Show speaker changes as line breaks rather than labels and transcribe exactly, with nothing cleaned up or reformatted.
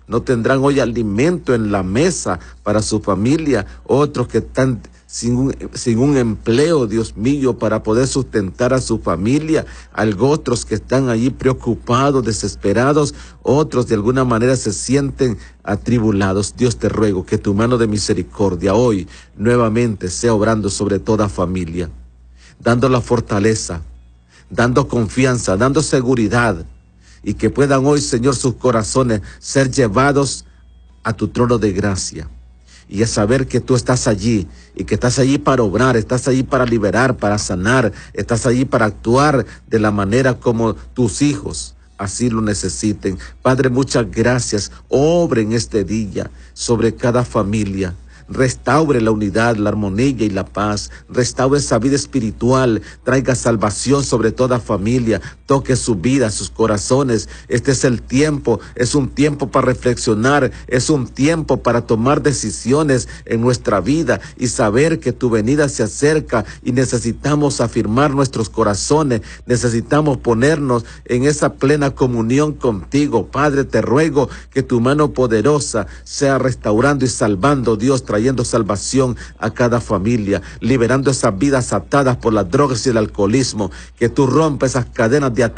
no tendrán hoy alimento en la mesa para su familia, otros que están sin un, sin un empleo, Dios mío, para poder sustentar a su familia, algo otros que están allí preocupados, desesperados, otros de alguna manera se sienten atribulados. Dios, te ruego que tu mano de misericordia hoy nuevamente sea obrando sobre toda familia, dando la fortaleza, dando confianza, dando seguridad, y que puedan hoy, Señor, sus corazones ser llevados a tu trono de gracia. Y a saber que tú estás allí, y que estás allí para obrar, estás allí para liberar, para sanar, estás allí para actuar de la manera como tus hijos así lo necesiten. Padre, muchas gracias. Obre en este día sobre cada familia. Restaure la unidad, la armonía y la paz. Restaure esa vida espiritual. Traiga salvación sobre toda familia. Toque su vida, sus corazones. Este es el tiempo. Es un tiempo para reflexionar. Es un tiempo para tomar decisiones en nuestra vida y saber que tu venida se acerca, y necesitamos afirmar nuestros corazones. Necesitamos ponernos en esa plena comunión contigo. Padre, te ruego que tu mano poderosa sea restaurando y salvando, Dios, trayendo salvación a cada familia, liberando esas vidas atadas por las drogas y el alcoholismo, que tú rompes esas cadenas de